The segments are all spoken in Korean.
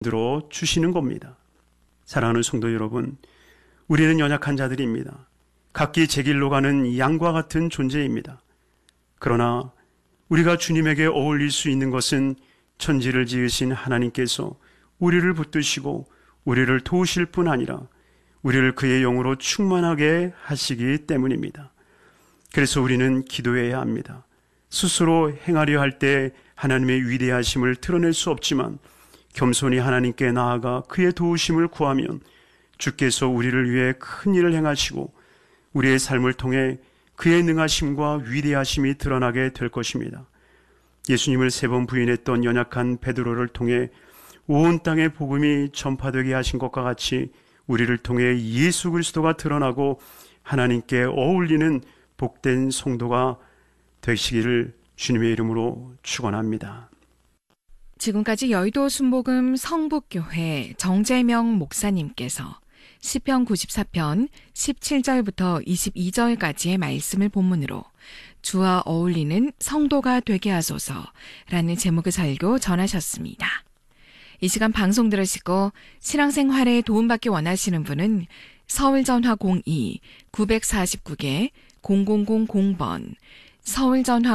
들어 주시는 겁니다. 사랑하는 성도 여러분, 우리는 연약한 자들입니다. 각기 제 길로 가는 양과 같은 존재입니다. 그러나 우리가 주님에게 어울릴 수 있는 것은 천지를 지으신 하나님께서 우리를 붙드시고 우리를 도우실 뿐 아니라 우리를 그의 영으로 충만하게 하시기 때문입니다. 그래서 우리는 기도해야 합니다. 스스로 행하려 할 때 하나님의 위대하심을 드러낼 수 없지만 겸손히 하나님께 나아가 그의 도우심을 구하면 주께서 우리를 위해 큰 일을 행하시고 우리의 삶을 통해 그의 능하심과 위대하심이 드러나게 될 것입니다. 예수님을 3번 부인했던 연약한 베드로를 통해 온 땅에 복음이 전파되게 하신 것과 같이 우리를 통해 예수 그리스도가 드러나고 하나님께 어울리는 복된 성도가 되시기를 주님의 이름으로 축원합니다. 지금까지 여의도 순복음 성북교회 정재명 목사님께서 시편 94편 17절부터 22절까지의 말씀을 본문으로 주와 어울리는 성도가 되게 하소서라는 제목의 설교 전하셨습니다. 이 시간 방송 들으시고 신앙생활에 도움받기 원하시는 분은 서울전화 02-949개 0000번, 서울전화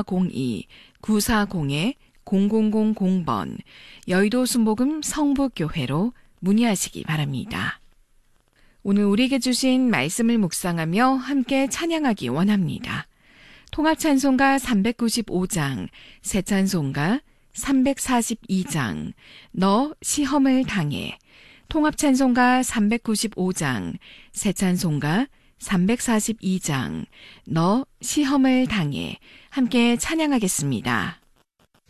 02-940-0000번, 여의도 순복음 성북교회로 문의하시기 바랍니다. 오늘 우리에게 주신 말씀을 묵상하며 함께 찬양하기 원합니다. 통합찬송가 395장, 새찬송가 342장, 너 시험을 당해, 통합찬송가 395장, 새찬송가 342장, 너 시험을 당해 함께 찬양하겠습니다.